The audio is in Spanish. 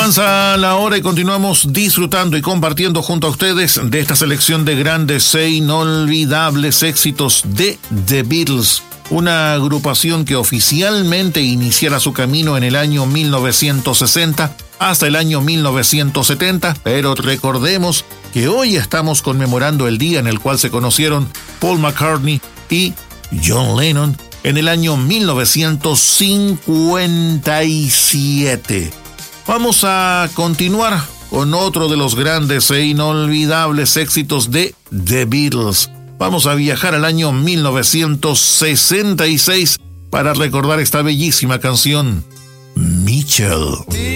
Avanza la hora y continuamos disfrutando y compartiendo junto a ustedes de esta selección de grandes e inolvidables éxitos de The Beatles, una agrupación que oficialmente iniciara su camino en el año 1960 hasta el año 1970, pero recordemos que hoy estamos conmemorando el día en el cual se conocieron Paul McCartney y John Lennon en el año 1957. Vamos a continuar con otro de los grandes e inolvidables éxitos de The Beatles. Vamos a viajar al año 1966 para recordar esta bellísima canción, Mitchell.